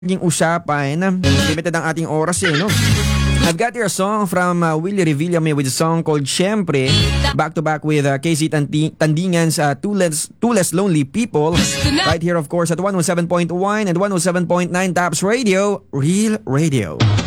naging usapan. Limited ang ating oras no? I've got here a song from Willie Revillame with a song called Siyempre, back to back with KC Tandingan's Two Less Lonely People. Right here of course at 107.1 and 107.9 Taps Radio, Real Radio.